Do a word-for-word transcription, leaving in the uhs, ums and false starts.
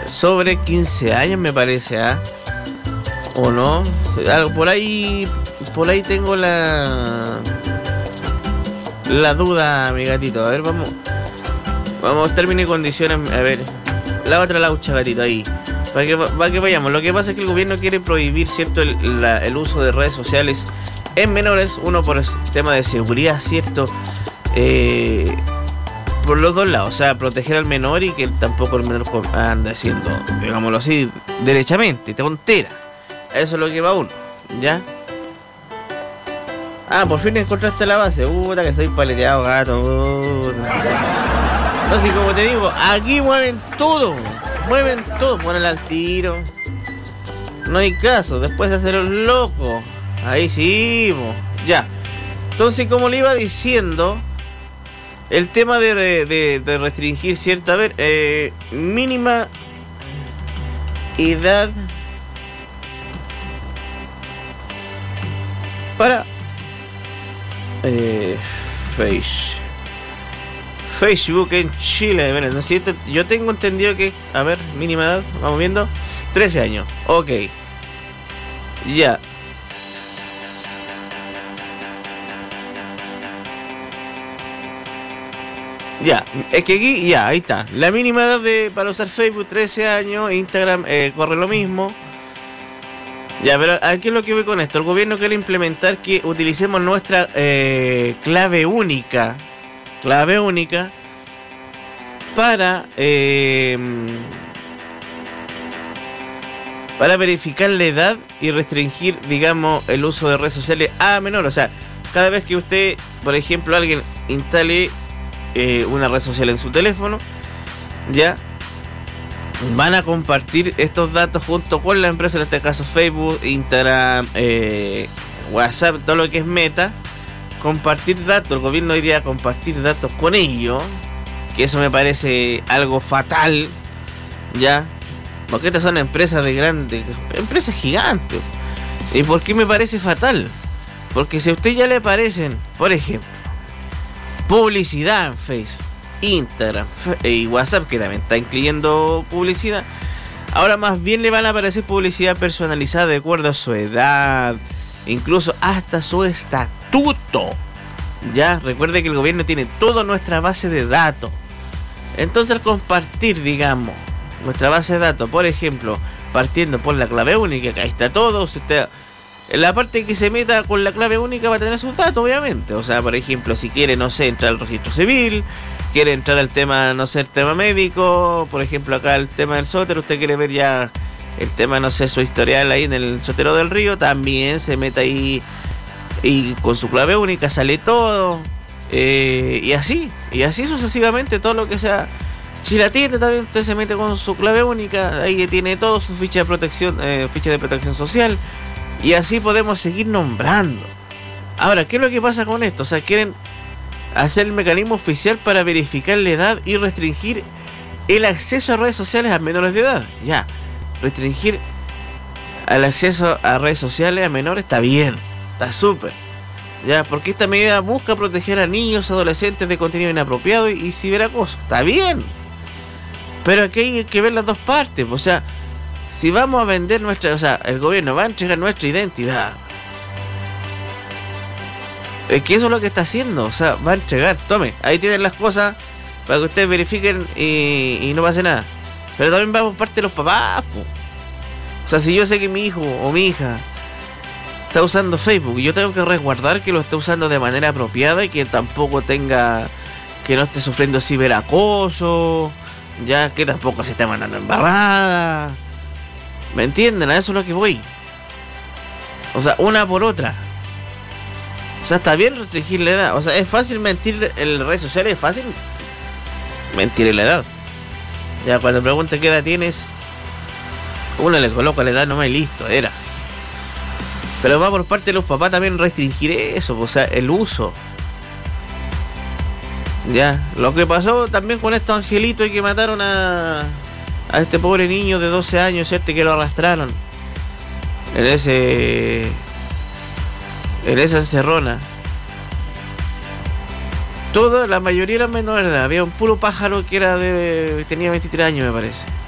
sobre quince años, me parece, ¿ah? ¿eh? ¿O no? Algo por ahí, por ahí tengo la la duda, mi gatito. A ver, vamos. Vamos, términos y condiciones. A ver, la otra laucha, gatito, ahí. Para que, para que vayamos. Lo que pasa es que el gobierno quiere prohibir, ¿cierto?, el, la, el uso de redes sociales en menores. Uno, por el tema de seguridad, ¿cierto? Eh, por los dos lados. O sea, proteger al menor y que tampoco el menor ande haciendo, digámoslo así, derechamente, tontera. Eso es lo que va uno, ¿ya? Ah, por fin encontraste la base. Puta, que soy paleteado, gato. Entonces, como te digo, aquí mueven todo. Mueven todo, ponen al tiro. No hay caso, después de hacer los locos. Ahí sí, mo. Ya. Entonces, como le iba diciendo, el tema de, de, de restringir cierta, a ver, eh, mínima edad para eh, face. Facebook en Chile. Bueno, no sé, yo tengo entendido que, a ver, mínima edad, vamos viendo, trece años. Ok. Ya. Ya, es que aquí, ya, ahí está. La mínima edad de, para usar Facebook, trece años. Instagram eh, corre lo mismo. Ya, pero ¿a qué es lo que voy con esto? El gobierno quiere implementar que utilicemos nuestra eh, clave única. Clave única para eh, para verificar la edad y restringir, digamos, el uso de redes sociales a menor. O sea, cada vez que usted, por ejemplo, alguien instale eh, una red social en su teléfono, ya van a compartir estos datos junto con la empresa, en este caso Facebook, Instagram, eh, WhatsApp, todo lo que es Meta. Compartir datos, el gobierno iría a compartir datos con ellos, que eso me parece algo fatal, ya, porque estas son empresas de grandes, empresas gigantes. ¿Y por qué me parece fatal? Porque si a usted ya le aparecen, por ejemplo, publicidad en Facebook, Instagram y WhatsApp, que también está incluyendo publicidad, ahora más bien le van a aparecer publicidad personalizada de acuerdo a su edad, incluso hasta su estatus. Tuto. Ya, recuerde que el gobierno tiene toda nuestra base de datos. Entonces, al compartir, digamos, nuestra base de datos, por ejemplo, partiendo por la clave única, que ahí está todo. Si usted, en la parte que se meta con la clave única va a tener sus datos, obviamente. O sea, por ejemplo, si quiere, no sé, entrar al registro civil, quiere entrar al tema, no sé, el tema médico, por ejemplo, acá el tema del sótero, usted quiere ver ya el tema, no sé, su historial ahí en el Sotero del Río, también se mete ahí. Y con su clave única sale todo. Eh, y así. Y así sucesivamente. Todo lo que sea. Si la tiene también, usted se mete con su clave única. Ahí tiene todo. Su ficha de protección. Eh, ficha de protección social. Y así podemos seguir nombrando. Ahora, ¿qué es lo que pasa con esto? O sea, quieren hacer el mecanismo oficial para verificar la edad y restringir el acceso a redes sociales a menores de edad. Ya. Restringir el acceso a redes sociales a menores está bien. Está súper, ya, porque esta medida busca proteger a niños, adolescentes de contenido inapropiado y, y ciberacoso. Está bien, pero aquí hay que ver las dos partes. O sea, si vamos a vender nuestra, o sea, el gobierno va a entregar nuestra identidad, es que eso es lo que está haciendo. O sea, va a entregar, tome, ahí tienen las cosas para que ustedes verifiquen y, y no pase nada. Pero también va por parte de los papás, po. O sea, si yo sé que mi hijo o mi hija está usando Facebook y yo tengo que resguardar que lo esté usando de manera apropiada y que tampoco tenga, que no esté sufriendo ciberacoso, ya, que tampoco se esté mandando embarrada. ¿Me entienden? A eso es lo que voy. O sea, una por otra. O sea, está bien restringir la edad. O sea, es fácil mentir en las redes sociales, es fácil mentir en la edad. Ya, cuando pregunte qué edad tienes, uno le coloca la edad nomás y listo, era. Pero va por parte de los papás también restringir eso, o sea, el uso. Ya, lo que pasó también con estos angelitos y que mataron a a este pobre niño de doce años, ¿cierto? Que lo arrastraron en ese en esa encerrona. Toda la mayoría eran menores de edad. Había un puro pájaro que era de tenía veintitrés años, me parece.